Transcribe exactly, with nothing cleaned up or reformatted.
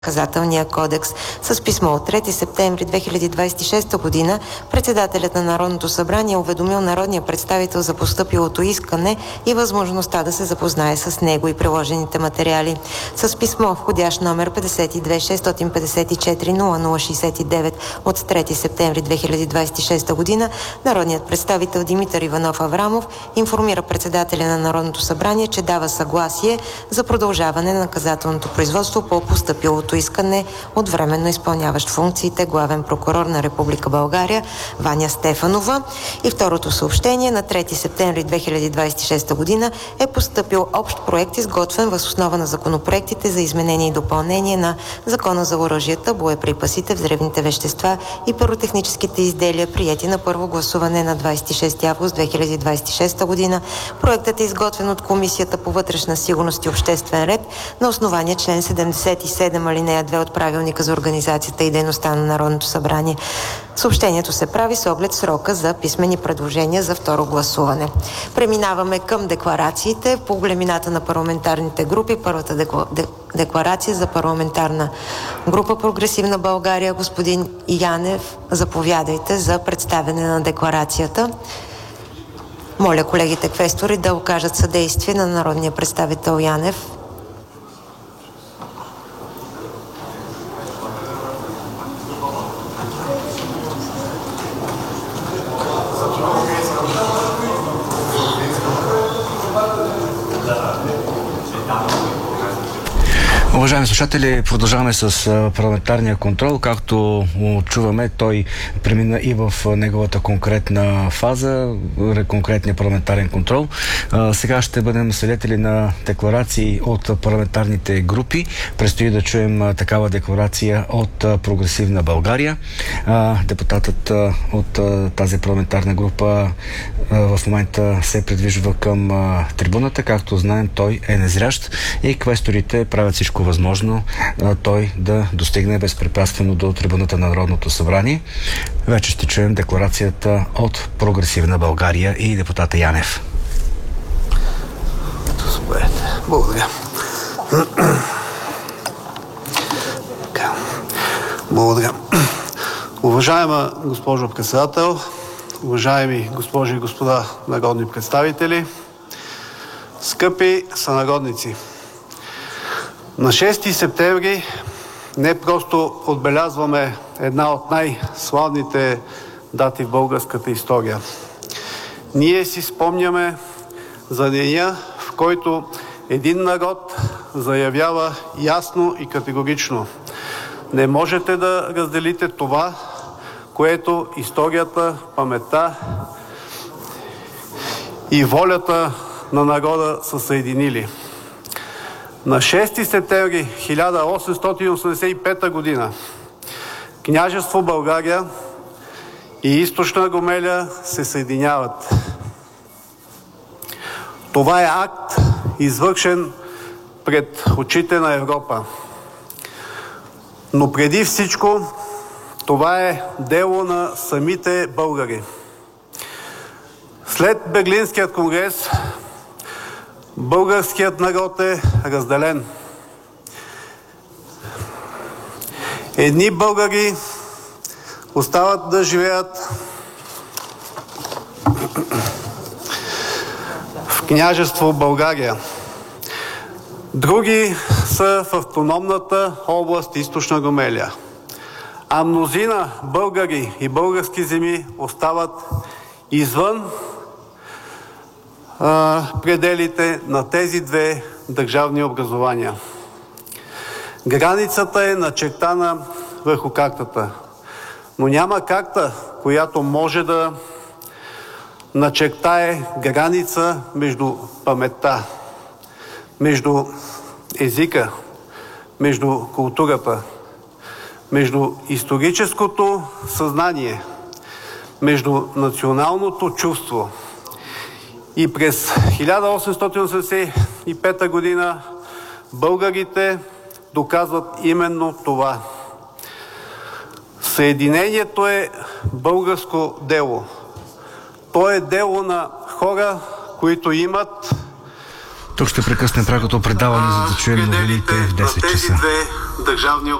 Наказателния кодекс. С писмо от трети септември две хиляди двадесет и шеста година председателят на Народното събрание уведомил народния представител за постъпилото искане и възможността да се запознае с него и приложените материали. С писмо, входящ номер петдесет и две шестстотин петдесет и четири нула нула шестдесет и девет от трети септември две хиляди двадесет и шеста година, народният представител Димитър Иванов Аврамов информира председателя на Народното събрание, че дава съгласие за продължаване на наказателното производство по постъпилото искане от временно изпълняващ функциите главен прокурор на Република България Ваня Стефанова. И второто съобщение: на трети септември две хиляди двадесет и шеста година е постъпил общ проект, изготвен въз основа на законопроектите за изменение и допълнение на Закона за оръжията, боеприпасите, взривните вещества и пиротехническите изделия, приети на първо гласуване на двадесет и шести август две хиляди двадесет и шеста година. Проектът е изготвен от Комисията по вътрешна сигурност и обществен ред на основание член седемдесет и седем алинея две от Правилника за организацията и дейността на Народното събрание. Съобщението се прави с оглед срока за писмени предложения за второ гласуване. Преминаваме към декларациите по големината на парламентарните групи. Първата декла... декларация за парламентарна група Прогресивна България. Господин Янев, заповядайте за представяне на декларацията. Моля колегите квестори да окажат съдействие на народния представител Янев. Уважаеми слушатели, продължаваме с парламентарния контрол. Както чуваме, той премина и в неговата конкретна фаза, конкретния парламентарен контрол. Сега ще бъдем свидетели на декларации от парламентарните групи. Предстои да чуем такава декларация от Прогресивна България. Депутатът от тази парламентарна група в момента се придвижва към трибуната. Както знаем, той е незрящ и квесторите правят всичко възможно той да достигне безпрепятствено до трибуната на Народното събрание. Вече ще чуем декларацията от Прогресивна България и депутата Янев. Благодаря. Благодаря. Уважаема госпожо председател, уважаеми госпожи и господа народни представители, скъпи сънародници! На шести септември не просто отбелязваме една от най-славните дати в българската история. Ние си спомняме за деня, в който един народ заявява ясно и категорично: не можете да разделите това, което историята, паметта и волята на народа са съединили. На шести септември хиляда осемстотин осемдесет и пета година Княжество България и Източна Румелия се съединяват. Това е акт, извършен пред очите на Европа. Но преди всичко това е дело на самите българи. След Берлинският конгрес българският народ е разделен. Едни българи остават да живеят в Княжество България. Други са в автономната област Източна Румелия. А мнозина българи и български земи остават извън пределите на тези две държавни образувания. Границата е начертана върху картата, но няма карта, която може да начертае граница между паметта, между езика, между културата, между историческото съзнание, между националното чувство. И през хиляда осемстотин осемдесет и пета година българите доказват именно това. Съединението е българско дело. То е дело на хора, които имат Тук ще прекъснем прякото предаване, за да чуем новините в десет часа. Тези две държавни